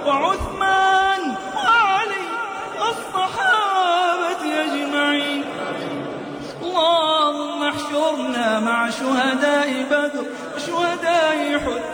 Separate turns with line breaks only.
وعثمان وعلي الصحابة أجمعين. اللهم احشرنا مع شهداء بدر وشهداء أحد